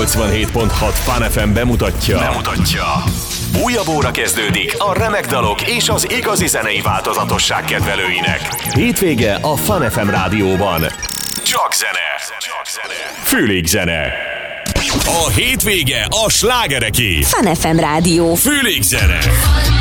87.6 Fun FM bemutatja. Újabb óra kezdődik a remek dalok és az igazi zenei változatosság kedvelőinek. Hétvége a Fun FM rádióban. Csak zene. Fülig zene. A hétvége a slágereké. Fun FM rádió. Fülig zene.